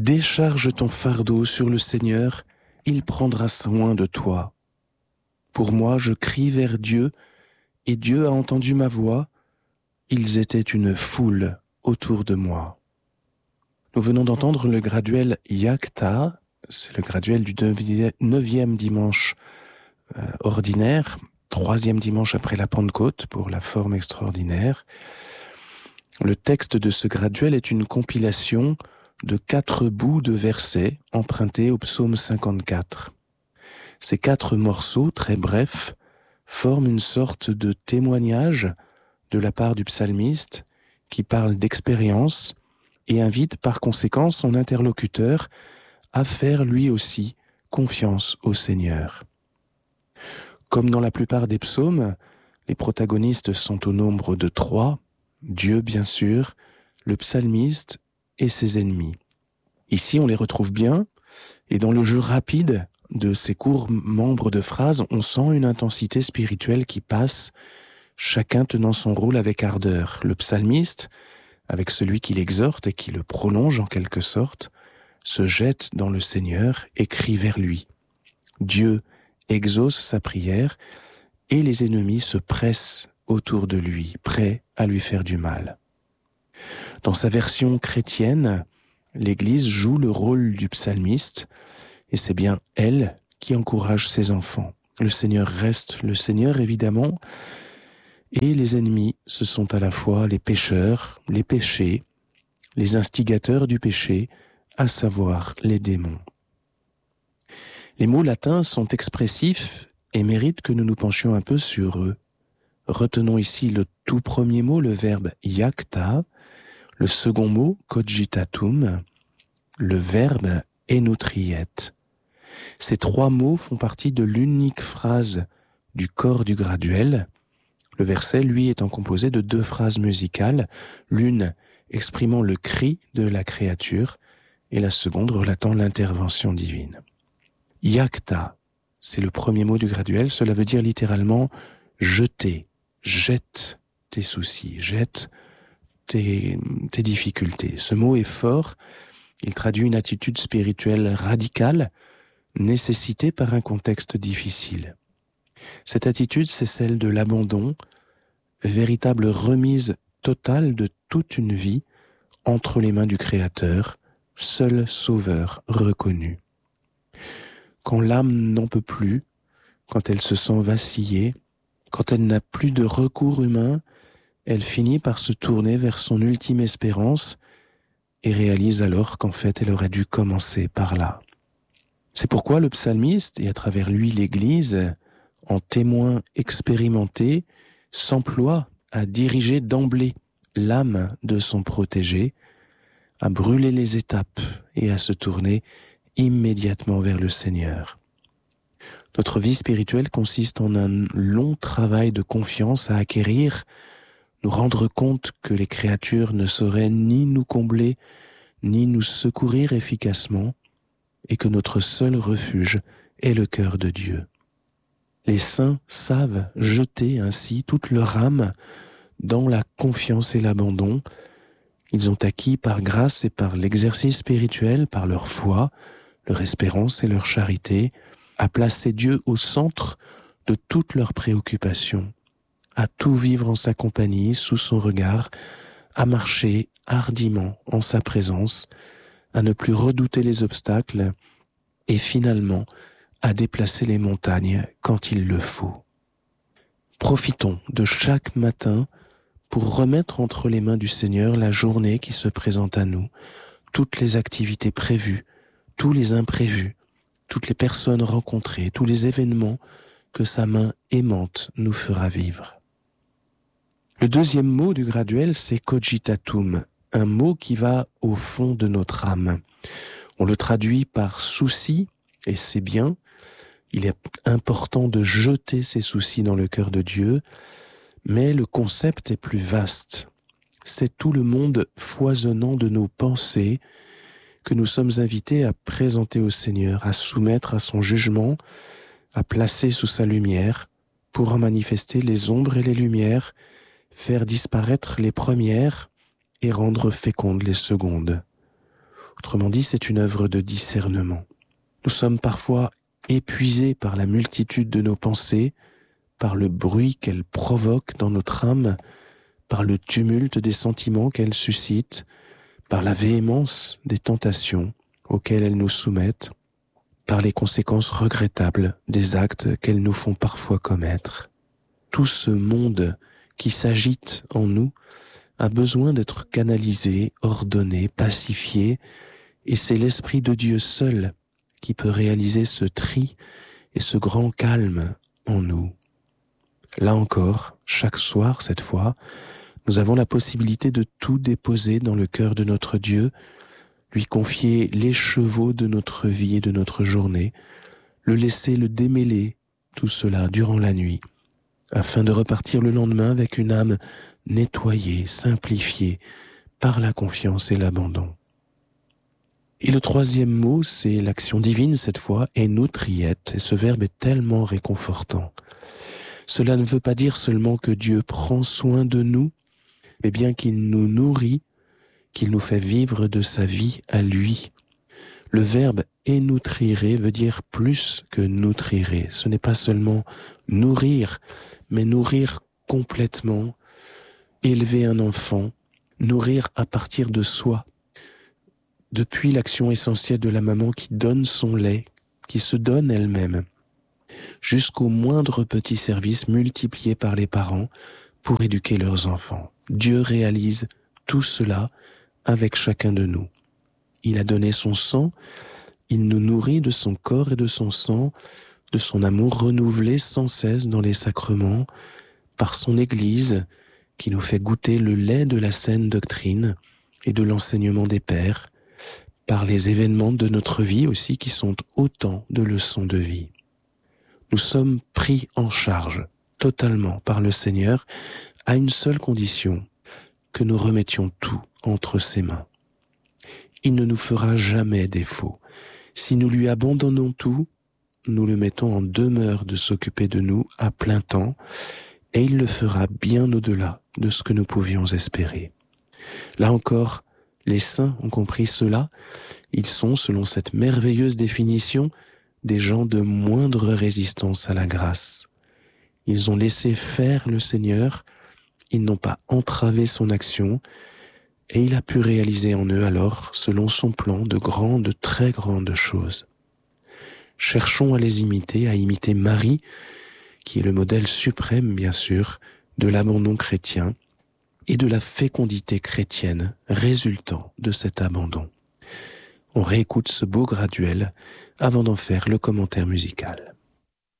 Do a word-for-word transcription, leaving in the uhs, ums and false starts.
Décharge ton fardeau sur le Seigneur, il prendra soin de toi. Pour moi, je crie vers Dieu, et Dieu a entendu ma voix. Ils étaient une foule autour de moi. Nous venons d'entendre le graduel Yakta, c'est le graduel du neuvième dimanche euh, ordinaire, troisième dimanche après la Pentecôte pour la forme extraordinaire. Le texte de ce graduel est une compilation de quatre bouts de versets empruntés au psaume cinquante-quatre. Ces quatre morceaux, très brefs, forment une sorte de témoignage de la part du psalmiste qui parle d'expérience et invite par conséquent son interlocuteur à faire lui aussi confiance au Seigneur. Comme dans la plupart des psaumes, les protagonistes sont au nombre de trois, Dieu bien sûr, le psalmiste et ses ennemis. Ici, on les retrouve bien, et dans le jeu rapide de ces courts membres de phrases, on sent une intensité spirituelle qui passe, chacun tenant son rôle avec ardeur. Le psalmiste, avec celui qui l'exhorte et qui le prolonge en quelque sorte, se jette dans le Seigneur et crie vers lui. Dieu exauce sa prière et les ennemis se pressent autour de lui, prêts à lui faire du mal. Dans sa version chrétienne, l'Église joue le rôle du psalmiste et c'est bien elle qui encourage ses enfants. Le Seigneur reste le Seigneur évidemment, et les ennemis, ce sont à la fois les pécheurs, les péchés, les instigateurs du péché, à savoir les démons. Les mots latins sont expressifs et méritent que nous nous penchions un peu sur eux. Retenons ici le tout premier mot, le verbe iacta, le second mot, cogitatum, le verbe enoutriet. Ces trois mots font partie de l'unique phrase du corps du graduel. Le verset, lui, étant composé de deux phrases musicales, l'une exprimant le cri de la créature et la seconde relatant l'intervention divine. Iacta, c'est le premier mot du graduel, cela veut dire littéralement jeter, jette tes soucis, jette tes, tes difficultés. Ce mot est fort, il traduit une attitude spirituelle radicale, nécessitée par un contexte difficile. Cette attitude, c'est celle de l'abandon, véritable remise totale de toute une vie entre les mains du Créateur, seul sauveur reconnu. Quand l'âme n'en peut plus, quand elle se sent vaciller, quand elle n'a plus de recours humain, elle finit par se tourner vers son ultime espérance et réalise alors qu'en fait elle aurait dû commencer par là. C'est pourquoi le psalmiste, et à travers lui l'Église, en témoin expérimenté, s'emploie à diriger d'emblée l'âme de son protégé, à brûler les étapes et à se tourner immédiatement vers le Seigneur. Notre vie spirituelle consiste en un long travail de confiance à acquérir, nous rendre compte que les créatures ne sauraient ni nous combler, ni nous secourir efficacement, et que notre seul refuge est le cœur de Dieu. Les saints savent jeter ainsi toute leur âme dans la confiance et l'abandon. Ils ont acquis par grâce et par l'exercice spirituel, par leur foi, leur espérance et leur charité, à placer Dieu au centre de toutes leurs préoccupations, à tout vivre en sa compagnie, sous son regard, à marcher hardiment en sa présence, à ne plus redouter les obstacles et finalement à déplacer les montagnes quand il le faut. Profitons de chaque matin pour remettre entre les mains du Seigneur la journée qui se présente à nous, toutes les activités prévues, tous les imprévus, toutes les personnes rencontrées, tous les événements que sa main aimante nous fera vivre. Le deuxième mot du graduel, c'est cogitatum, un mot qui va au fond de notre âme. On le traduit par souci, et c'est bien. Il est important de jeter ses soucis dans le cœur de Dieu, mais le concept est plus vaste. C'est tout le monde foisonnant de nos pensées que nous sommes invités à présenter au Seigneur, à soumettre à son jugement, à placer sous sa lumière, pour en manifester les ombres et les lumières, faire disparaître les premières et rendre fécondes les secondes. Autrement dit, c'est une œuvre de discernement. Nous sommes parfois épuisés par la multitude de nos pensées, par le bruit qu'elles provoquent dans notre âme, par le tumulte des sentiments qu'elles suscitent, par la véhémence des tentations auxquelles elles nous soumettent, par les conséquences regrettables des actes qu'elles nous font parfois commettre. Tout ce monde qui s'agite en nous a besoin d'être canalisé, ordonné, pacifié, et c'est l'Esprit de Dieu seul qui peut réaliser ce tri et ce grand calme en nous. Là encore, chaque soir, cette fois, nous avons la possibilité de tout déposer dans le cœur de notre Dieu, lui confier les chevaux de notre vie et de notre journée, le laisser le démêler, tout cela durant la nuit, afin de repartir le lendemain avec une âme nettoyée, simplifiée, par la confiance et l'abandon. Et le troisième mot, c'est l'action divine cette fois, enotriet, et ce verbe est tellement réconfortant. Cela ne veut pas dire seulement que Dieu prend soin de nous, mais bien qu'il nous nourrit, qu'il nous fait vivre de sa vie à lui. Le verbe énutrire veut dire plus que nutrire. Ce n'est pas seulement nourrir, mais nourrir complètement, élever un enfant, nourrir à partir de soi. Depuis l'action essentielle de la maman qui donne son lait, qui se donne elle-même, jusqu'au moindre petit service multiplié par les parents pour éduquer leurs enfants. Dieu réalise tout cela avec chacun de nous. Il a donné son sang, il nous nourrit de son corps et de son sang, de son amour renouvelé sans cesse dans les sacrements, par son Église qui nous fait goûter le lait de la saine doctrine et de l'enseignement des pères, par les événements de notre vie aussi qui sont autant de leçons de vie. Nous sommes pris en charge totalement par le Seigneur à une seule condition, que nous remettions tout entre ses mains. Il ne nous fera jamais défaut. Si nous lui abandonnons tout, nous le mettons en demeure de s'occuper de nous à plein temps, et il le fera bien au-delà de ce que nous pouvions espérer. Là encore, les saints ont compris cela. Ils sont, selon cette merveilleuse définition, des gens de moindre résistance à la grâce. Ils ont laissé faire le Seigneur, ils n'ont pas entravé son action, et il a pu réaliser en eux alors, selon son plan, de grandes, très grandes choses. Cherchons à les imiter, à imiter Marie, qui est le modèle suprême, bien sûr, de l'abandon chrétien et de la fécondité chrétienne résultant de cet abandon. On réécoute ce beau graduel avant d'en faire le commentaire musical.